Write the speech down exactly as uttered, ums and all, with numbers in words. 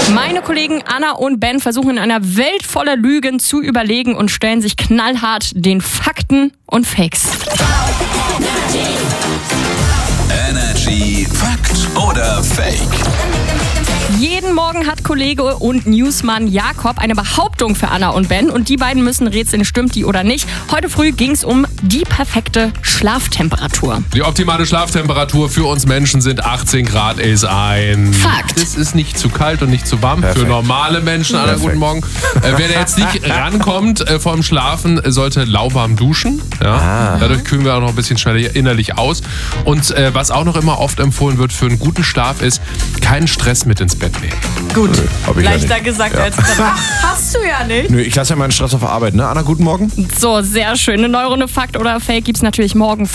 Meine Kollegen Anna und Ben versuchen in einer Welt voller Lügen zu überlegen und stellen sich knallhart den Fakten und Fakes. Energy Fakt oder Fake? Jeden Morgen hat Kollege und Newsmann Jakob eine Behauptung für Anna und Ben und die beiden müssen rätseln, stimmt die oder nicht. Heute früh ging es um die perfekte Schlaftemperatur. Die optimale Schlaftemperatur für uns Menschen sind achtzehn Grad, ist ein Fakt. Es ist nicht zu kalt und nicht zu warm. Perfekt. Für normale Menschen. Anna, guten Morgen. Äh, wer da jetzt nicht rankommt äh, vorm Schlafen, sollte lauwarm duschen. Ja? Ah. Dadurch kühlen wir auch noch ein bisschen schneller innerlich aus. Und äh, was auch noch immer oft empfohlen wird für einen guten Schlaf ist, keinen Stress mit ins Bett nehmen. Gut, hab ich ja leichter nicht. gesagt Ja. als getan. Hast du ja nicht. Nö, ich lasse ja meinen Stress auf der Arbeit, ne? Anna, guten Morgen. So, sehr schön. Eine neue Runde Fakt oder Fake gibt's natürlich morgen.